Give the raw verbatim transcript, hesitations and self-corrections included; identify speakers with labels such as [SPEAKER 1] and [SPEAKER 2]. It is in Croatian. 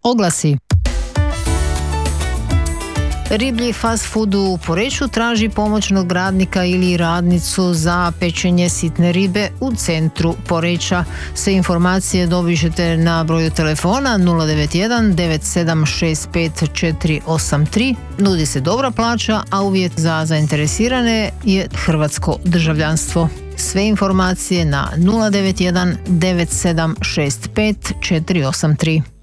[SPEAKER 1] Oglasi. Riblji fast food u Poreču traži pomoćnog radnika ili radnicu za pečenje sitne ribe u centru Poreča. Sve informacije dobit ćete na broju telefona nula devet jedan devet sedam šest pet četiri osam tri. Nudi se dobra plaća, a uvjet za zainteresirane je hrvatsko državljanstvo. Sve informacije na nula devet jedan devet sedam šest pet četiri osam tri.